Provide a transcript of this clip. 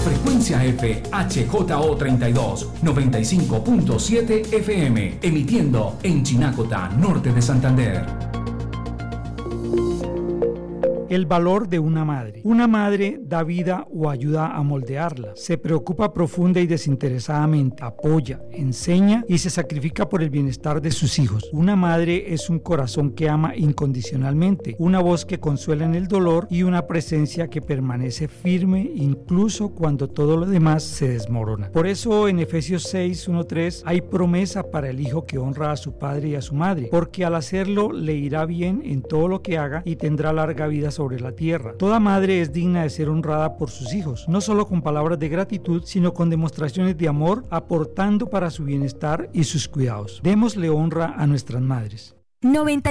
Frecuencia F HJO 32, 95.7 FM, emitiendo en Chinacota, norte de Santander. El valor de una madre. Una madre da vida o ayuda a moldearla. Se preocupa profunda y desinteresadamente, apoya, enseña y se sacrifica por el bienestar de sus hijos. Una madre es un corazón que ama incondicionalmente, una voz que consuela en el dolor y una presencia que permanece firme incluso cuando todo lo demás se desmorona. Por eso en Efesios 6:1-3 hay promesa para el hijo que honra a su padre y a su madre, porque al hacerlo le irá bien en todo lo que haga y tendrá larga vida sobre la tierra. Toda madre es digna de ser honrada por sus hijos, no solo con palabras de gratitud, sino con demostraciones de amor, aportando para su bienestar y sus cuidados. Démosle honra a nuestras madres.